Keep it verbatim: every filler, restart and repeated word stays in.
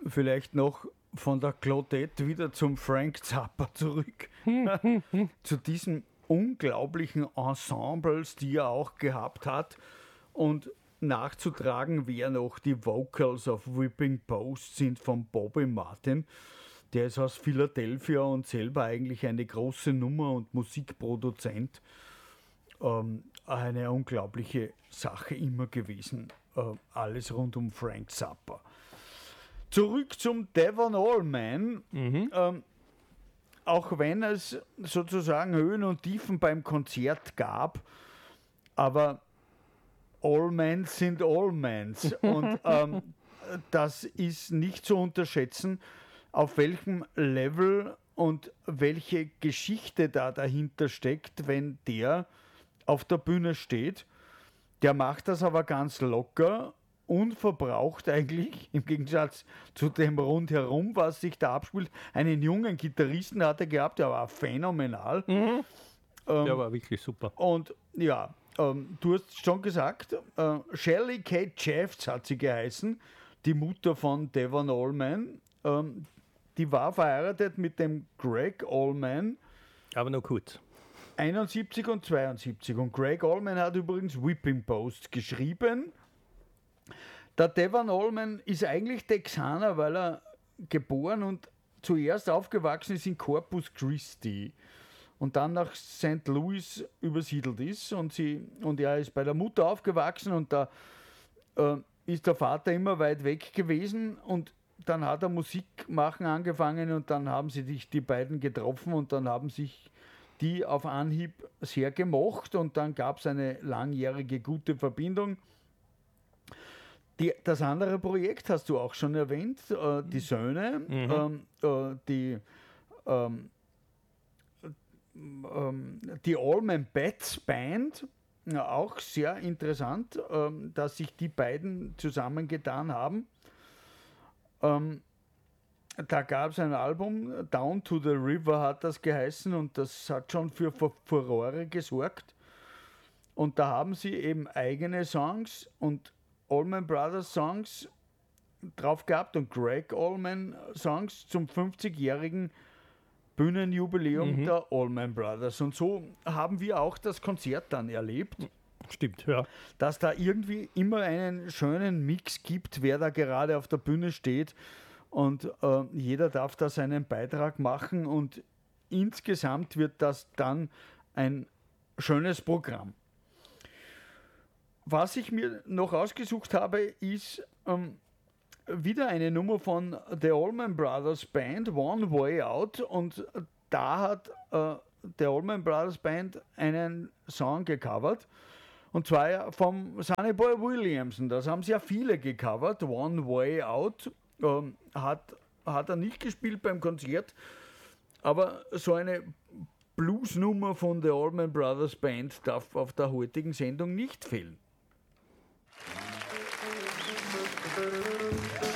vielleicht noch von der Claudette wieder zum Frank Zappa zurück. Zu diesen unglaublichen Ensembles, die er auch gehabt hat. Und nachzutragen wäre noch die Vocals of Whipping Post sind von Bobby Martin. Der ist aus Philadelphia und selber eigentlich eine große Nummer und Musikproduzent. Ähm, eine unglaubliche Sache immer gewesen. Äh, alles rund um Frank Zappa. Zurück zum Devon Allman. Mhm. Ähm, auch wenn es sozusagen Höhen und Tiefen beim Konzert gab, aber Allmans sind Allmans. Und ähm, das ist nicht zu unterschätzen, auf welchem Level und welche Geschichte da dahinter steckt, wenn der auf der Bühne steht. Der macht das aber ganz locker, unverbraucht eigentlich, im Gegensatz zu dem Rundherum, was sich da abspielt. Einen jungen Gitarristen hat er gehabt, der war phänomenal. Mhm. Ähm, der war wirklich super. Und ja, ähm, du hast schon gesagt, äh, Shelley Kate Jeffs hat sie geheißen, die Mutter von Devon Allman. Ähm, die war verheiratet mit dem Greg Allman. Aber nur kurz. einundsiebzig und zweiundsiebzig. Und Greg Allman hat übrigens Whipping Post geschrieben. Der Devon Allman ist eigentlich Texaner, weil er geboren und zuerst aufgewachsen ist in Corpus Christi und dann nach Sankt Louis übersiedelt ist. Und, sie, und er ist bei der Mutter aufgewachsen und da äh, ist der Vater immer weit weg gewesen und dann hat er Musik machen angefangen und dann haben sie die, die beiden getroffen und dann haben sich die auf Anhieb sehr gemocht und dann gab es eine langjährige gute Verbindung. Die, das andere Projekt hast du auch schon erwähnt, äh, die Söhne, mhm. ähm, äh, die, ähm, ähm, die Allman Betts Band, ja, auch sehr interessant, ähm, dass sich die beiden zusammengetan haben. Ähm, da gab es ein Album, Down to the River hat das geheißen und das hat schon für Furore gesorgt. Und da haben sie eben eigene Songs und Allman Brothers Songs drauf gehabt und Greg Allman Songs zum fünfzigjährigen Bühnenjubiläum mhm. der Allman Brothers. Und so haben wir auch das Konzert dann erlebt. Stimmt, ja. Dass da irgendwie immer einen schönen Mix gibt, wer da gerade auf der Bühne steht. Und äh, jeder darf da seinen Beitrag machen und insgesamt wird das dann ein schönes Programm. Was ich mir noch ausgesucht habe, ist ähm, wieder eine Nummer von The Allman Brothers Band, One Way Out. Und da hat äh, The Allman Brothers Band einen Song gecovert. Und zwar vom Sonny Boy Williamson. Das haben sehr viele gecovert, One Way Out. Ähm, hat, hat er nicht gespielt beim Konzert, aber so eine Bluesnummer von der Allman Brothers Band darf auf der heutigen Sendung nicht fehlen.